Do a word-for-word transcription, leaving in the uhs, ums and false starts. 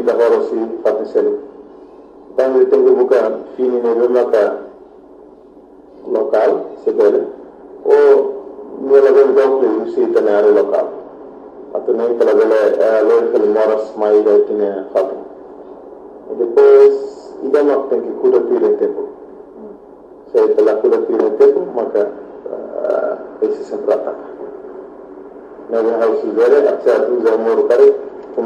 da hora si fate selu tanto tengo buka fini ne maka local sebele o nela ben doble usi tanare local atau nem pela bela loja que moras mais aí tinha fato e depois ida não tem que cuidar do tempo se pela cuidar do tempo maka esse sempre ataca na house dele até a usa moro kare